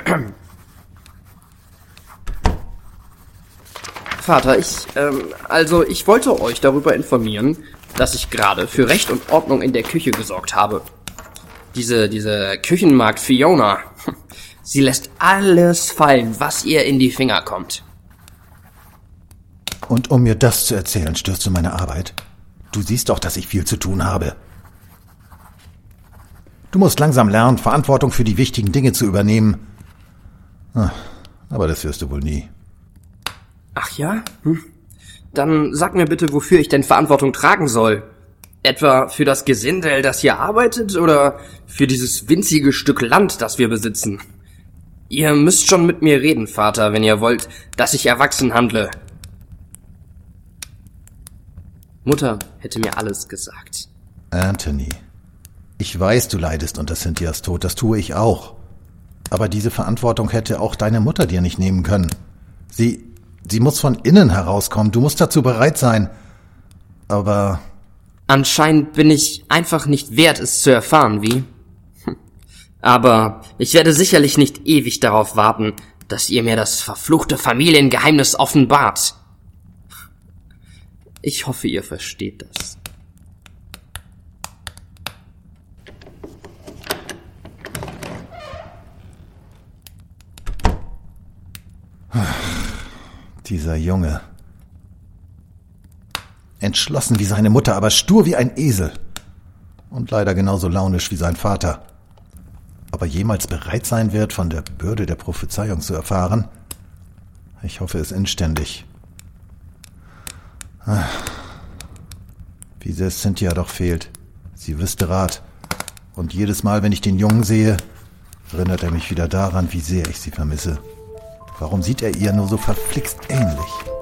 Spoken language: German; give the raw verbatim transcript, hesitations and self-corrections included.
Vater, ich, ähm, also ich wollte euch darüber informieren, dass ich gerade für Recht und Ordnung in der Küche gesorgt habe. Diese, diese Küchenmagd Fiona, sie lässt alles fallen, was ihr in die Finger kommt. Und um mir das zu erzählen, störst du meine Arbeit? Du siehst doch, dass ich viel zu tun habe. Du musst langsam lernen, Verantwortung für die wichtigen Dinge zu übernehmen. Aber das wirst du wohl nie. Ach ja? Hm. Dann sag mir bitte, wofür ich denn Verantwortung tragen soll. Etwa für das Gesindel, das hier arbeitet, oder für dieses winzige Stück Land, das wir besitzen? Ihr müsst schon mit mir reden, Vater, wenn ihr wollt, dass ich erwachsen handle. Mutter hätte mir alles gesagt. Anthony, ich weiß, du leidest unter Cynthias Tod, das tue ich auch. Aber diese Verantwortung hätte auch deine Mutter dir nicht nehmen können. Sie, sie muss von innen herauskommen, du musst dazu bereit sein. Aber... Anscheinend bin ich einfach nicht wert, es zu erfahren, wie? Aber ich werde sicherlich nicht ewig darauf warten, dass ihr mir das verfluchte Familiengeheimnis offenbart. Ich hoffe, ihr versteht das. Dieser Junge. Entschlossen wie seine Mutter, aber stur wie ein Esel. Und leider genauso launisch wie sein Vater. Ob er jemals bereit sein wird, von der Bürde der Prophezeiung zu erfahren? Ich hoffe es inständig. Wie sehr Cynthia doch fehlt. Sie wüsste Rat. Und jedes Mal, wenn ich den Jungen sehe, erinnert er mich wieder daran, wie sehr ich sie vermisse. Warum sieht er ihr nur so verflixt ähnlich?